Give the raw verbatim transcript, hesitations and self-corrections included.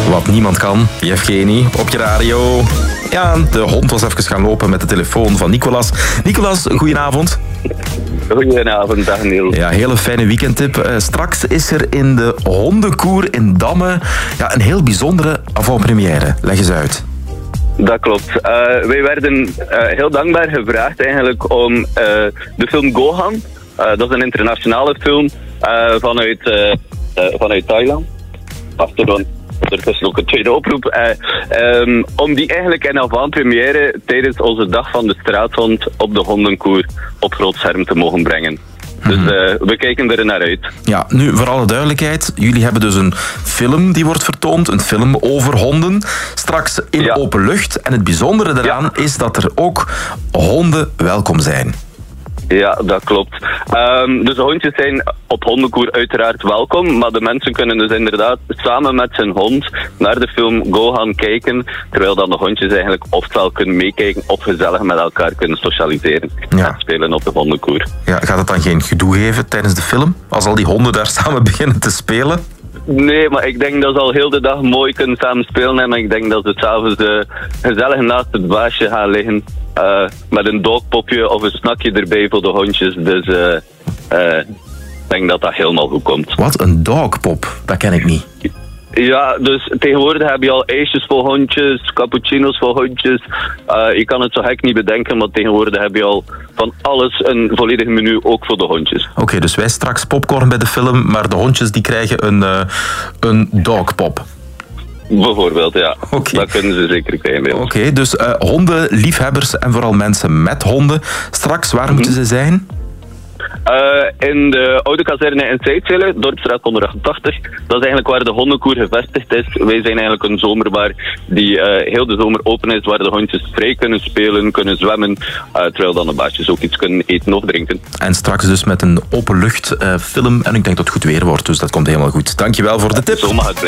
Wat niemand kan, Yevgeny, op je radio. Ja, de hond was even gaan lopen met de telefoon van Nicolas. Nicolas, goedenavond. Goedenavond, dag Niels. Ja, hele fijne weekendtip. Uh, straks is er in de hondenkoer in Damme ja, een heel bijzondere avant-première. Leg eens uit. Dat klopt. Uh, wij werden uh, heel dankbaar gevraagd eigenlijk om uh, de film Gohan, uh, dat is een internationale film uh, vanuit, uh, uh, vanuit Thailand. Pardon. Ondertussen ook een tweede oproep. Uh, um, om die eigenlijk in avant-première tijdens onze dag van de straathond op de hondenkoer op groot scherm te mogen brengen. Dus uh, we kijken er naar uit. Ja, nu voor alle duidelijkheid. Jullie hebben dus een film die wordt vertoond. Een film over honden. Straks in ja. open lucht. En het bijzondere daaraan ja. is dat er ook honden welkom zijn. Ja, dat klopt. Um, dus de hondjes zijn op hondenkoer uiteraard welkom, maar de mensen kunnen dus inderdaad samen met zijn hond naar de film Gohan kijken, terwijl dan de hondjes eigenlijk oftewel kunnen meekijken of gezellig met elkaar kunnen socialiseren ja. en spelen op de hondenkoer. Ja, gaat het dan geen gedoe geven tijdens de film, als al die honden daar samen beginnen te spelen? Nee, maar ik denk dat ze al heel de dag mooi kunnen samen spelen en ik denk dat ze s'avonds uh, gezellig naast het baasje gaan liggen. Uh, met een dogpopje of een snakje erbij voor de hondjes. Dus uh, uh, ik denk dat dat helemaal goed komt. Wat? Een dogpop? Dat ken ik niet. Ja, dus tegenwoordig heb je al ijsjes voor hondjes, cappuccino's voor hondjes. Uh, je kan het zo gek niet bedenken, maar tegenwoordig heb je al van alles een volledig menu, ook voor de hondjes. Oké, okay, dus wij straks popcorn bij de film, maar de hondjes die krijgen een, uh, een dogpop. Bijvoorbeeld, ja. Okay. Dat kunnen ze zeker krijgen. Oké, okay, dus uh, honden, liefhebbers en vooral mensen met honden. Straks, waar mm-hmm. moeten ze zijn? Uh, in de oude kazerne in Zijdzele, Dorpstraat honderdachtentachtig. Dat is eigenlijk waar de hondenkoer gevestigd is. Wij zijn eigenlijk een zomerbar die uh, heel de zomer open is, waar de hondjes vrij kunnen spelen, kunnen zwemmen, uh, terwijl dan de baasjes ook iets kunnen eten of drinken. En straks dus met een openlucht uh, film en ik denk dat het goed weer wordt, dus dat komt helemaal goed. Dankjewel voor de tip. Zo mag het.